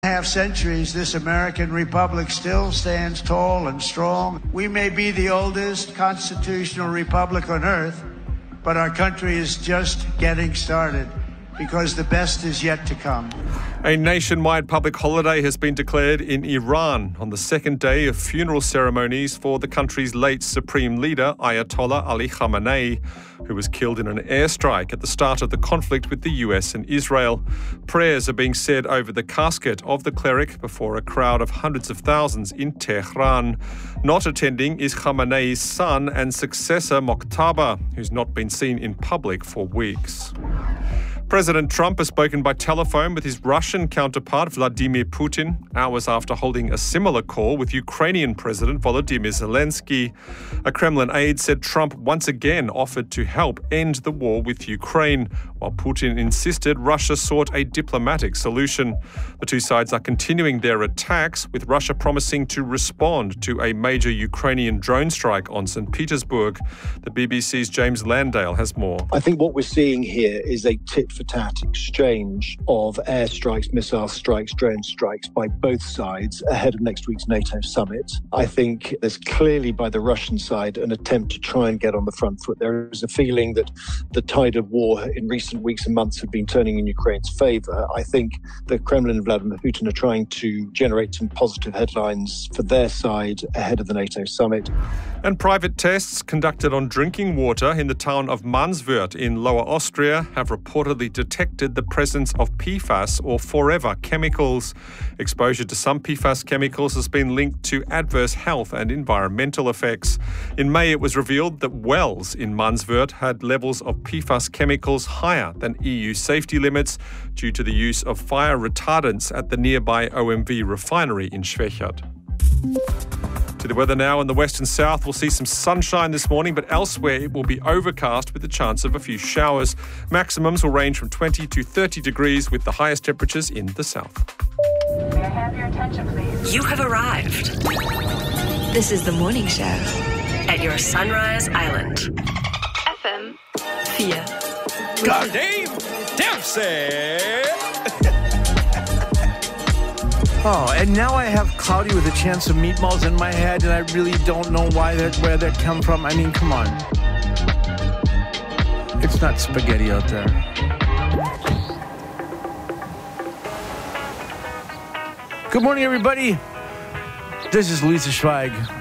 Half centuries, this American republic still stands tall and strong. We may be the oldest constitutional republic on earth, but our country is just getting started because the best is yet to come. A nationwide public holiday has been declared in Iran on the second day of funeral ceremonies for the country's late supreme leader, Ayatollah Ali Khamenei, who was killed in an airstrike at the start of the conflict with the US and Israel. Prayers are being said over the casket of the cleric before a crowd of hundreds of thousands in Tehran. Not attending is Khamenei's son and successor, Mokhtaba, who's not been seen in public for weeks. President Trump has spoken by telephone with his Russian counterpart Vladimir Putin, hours after holding a similar call with Ukrainian President Volodymyr Zelensky. A Kremlin aide said Trump once again offered to help end the war with Ukraine, while Putin insisted Russia sought a diplomatic solution. The two sides are continuing their attacks, with Russia promising to respond to a major Ukrainian drone strike on St. Petersburg. The BBC's James Landale has more. I think what we're seeing here is a tit-for-tat exchange of airstrikes, missile strikes, drone strikes by both sides ahead of next week's NATO summit. I think there's clearly by the Russian side an attempt to try and get on the front foot. There is a feeling that the tide of war in recent weeks and months have been turning in Ukraine's favour. I think the Kremlin and Vladimir Putin are trying to generate some positive headlines for their side ahead of the NATO summit. And private tests conducted on drinking water in the town of Manswörth in Lower Austria have reportedly detected the presence of PFAS or forever chemicals. Exposure to some PFAS chemicals has been linked to adverse health and environmental effects. In May, it was revealed that wells in Manswörth had levels of PFAS chemicals higher than EU safety limits due to the use of fire retardants at the nearby OMV refinery in Schwechat. To the weather now in the west and south. We'll see some sunshine this morning, but elsewhere it will be overcast with the chance of a few showers. Maximums will range from 20 to 30 degrees with the highest temperatures in the south. May I have your attention, please? You have arrived This is the morning show at your Sunrise Island. FM 4. Got Dave Dempsey! Oh, and now I have cloudy with a chance of meatballs in my head, and I really don't know where that come from. I mean, come on. It's not spaghetti out there. Good morning, everybody. This is Lisa Schweig.